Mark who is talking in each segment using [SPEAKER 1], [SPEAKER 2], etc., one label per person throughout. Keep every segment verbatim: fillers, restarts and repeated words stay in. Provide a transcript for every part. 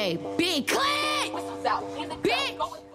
[SPEAKER 1] Hey, Big Click! Big!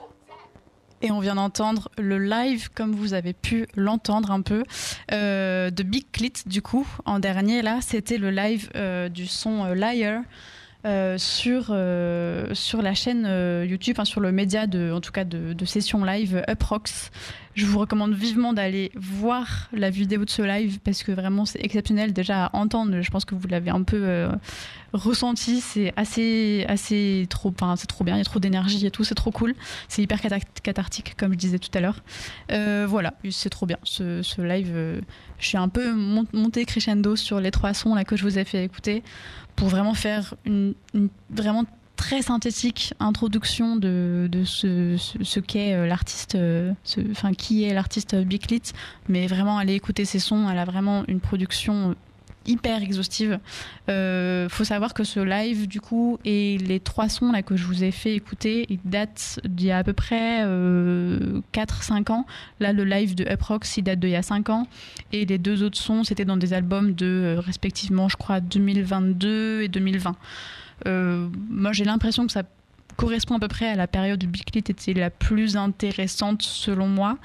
[SPEAKER 2] Et on vient d'entendre le live, comme vous avez pu l'entendre un peu, euh, de Big Clit, du coup. En dernier, là, c'était le live euh, du son euh, Liar euh, sur, euh, sur la chaîne euh, YouTube, hein, sur le média, de, en tout cas de, de session live Uproxx. Je vous recommande vivement d'aller voir la vidéo de ce live parce que vraiment c'est exceptionnel déjà à entendre. Je pense que vous l'avez un peu euh, ressenti. C'est assez, assez trop, enfin c'est trop bien. Il y a trop d'énergie et tout. C'est trop cool. C'est hyper cathartique comme je disais tout à l'heure. Euh, voilà, c'est trop bien ce, ce live. Euh, je suis un peu montée crescendo sur les trois sons là que je vous ai fait écouter pour vraiment faire une, une vraiment très synthétique introduction de, de ce, ce, ce qu'est l'artiste, ce, enfin qui est l'artiste Big Clit, mais vraiment aller écouter ses sons, elle a vraiment une production hyper exhaustive. Euh, faut savoir que ce live du coup et les trois sons là que je vous ai fait écouter, ils datent d'il y a à peu près euh, quatre cinq ans. Là le live de Uproxx il date d'il y a cinq ans et les deux autres sons c'était dans des albums de euh, respectivement je crois deux mille vingt-deux et deux mille vingt. Euh, moi j'ai l'impression que ça correspond à peu près à la période où Big Clit était la plus intéressante selon moi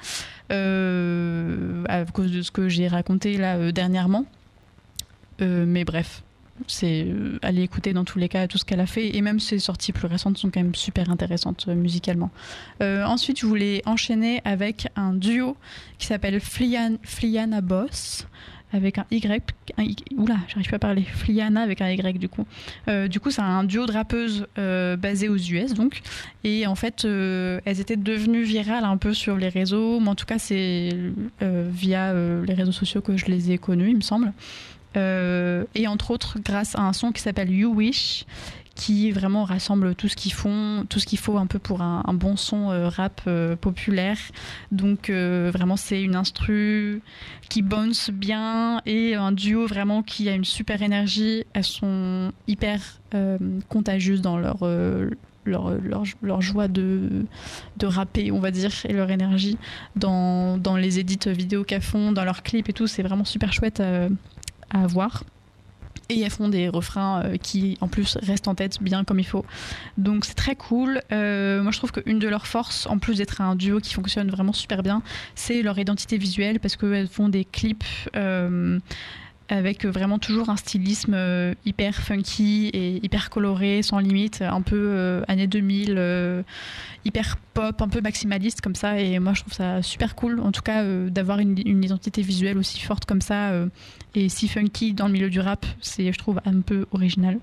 [SPEAKER 2] euh, à cause de ce que j'ai raconté là euh, dernièrement euh, mais bref c'est euh, aller écouter dans tous les cas tout ce qu'elle a fait et même ses sorties plus récentes sont quand même super intéressantes euh, musicalement. Euh, ensuite je voulais enchaîner avec un duo qui s'appelle Flian, Fliana Boss avec un Y, un y, oula, j'arrive pas à parler, Fliana avec un Y du coup. Euh, du coup, c'est un duo de rappeuses euh, basé aux U S donc, et en fait, euh, elles étaient devenues virales un peu sur les réseaux, mais en tout cas, c'est euh, via euh, les réseaux sociaux que je les ai connues, il me semble. Euh, et entre autres, grâce à un son qui s'appelle You Wish, qui vraiment rassemble tout ce qu'ils font, tout ce qu'il faut un peu pour un, un bon son euh, rap euh, populaire. Donc euh, vraiment c'est une instru qui bounce bien et un duo vraiment qui a une super énergie. Elles sont hyper euh, contagieuses dans leur, euh, leur, leur, leur joie de, de rapper, on va dire, et leur énergie dans, dans les edits vidéo qu'elles font, dans leurs clips et tout. C'est vraiment super chouette à, à voir. Et elles font des refrains euh, qui, en plus, restent en tête bien comme il faut. Donc, c'est très cool. Euh, moi, je trouve qu'une de leurs forces, en plus d'être un duo qui fonctionne vraiment super bien, c'est leur identité visuelle parce qu'elles font des clips euh, avec vraiment toujours un stylisme euh, hyper funky et hyper coloré, sans limite, un peu euh, années deux mille, euh, hyper pop, un peu maximaliste comme ça. Et moi, je trouve ça super cool, en tout cas, euh, d'avoir une, une identité visuelle aussi forte comme ça euh, et si funky dans le milieu du rap, c'est, je trouve, un peu original.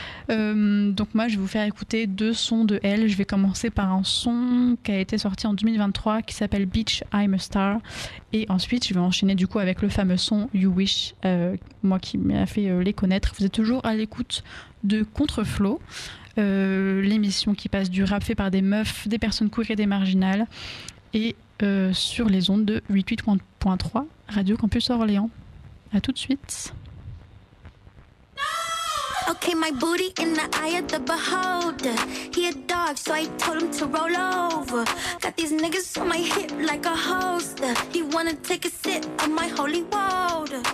[SPEAKER 2] Euh, donc moi, je vais vous faire écouter deux sons de elle. Je vais commencer par un son qui a été sorti en deux mille vingt-trois qui s'appelle Bitch I'm a Star. Et ensuite, je vais enchaîner du coup avec le fameux son You Wish, euh, moi qui m'a fait euh, les connaître. Vous êtes toujours à l'écoute de Contreflow, euh, l'émission qui passe du rap fait par des meufs, des personnes queer et des marginales, et euh, sur les ondes de quatre-vingt-huit point trois Radio Campus Orléans. À tout de suite.
[SPEAKER 3] Okay, my booty in the eye of the beholder. He a dog, so I told him to roll over. Got these niggas on my hip like a holster. He wanna take a sip of my holy water.